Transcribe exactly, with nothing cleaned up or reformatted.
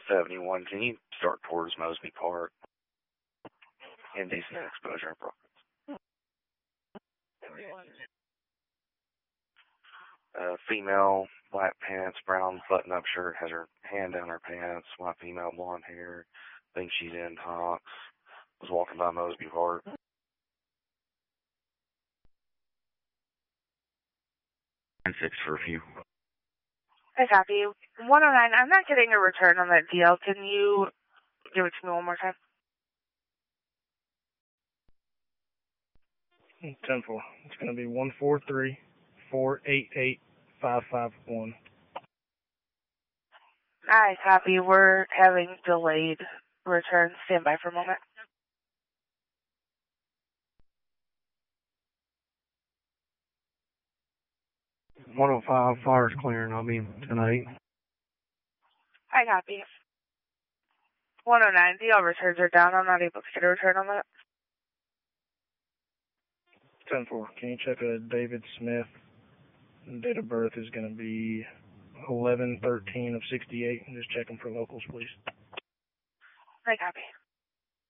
seventy-one. Can you start towards Mosby Park? Indecent exposure. Uh, female, black pants, brown button-up shirt, has her hand down her pants, white female, blonde hair, thinks she's in Hawks, was walking by Mosby Park. And six for a few. I copy. one oh nine, I'm not getting a return on that deal. Can you give it to me one more time? ten four. It's going to be one four three, four eight eight, five five one. I copy. We're having delayed returns. Stand by for a moment. one oh five, fire's clearing. I'll be ten eight. I copy. one oh nine, deal returns are down. I'm not able to get a return on that. ten four. Can you check a David Smith? Date of birth is going to be eleven thirteen of sixty-eight. Just checking for locals, please. I copy.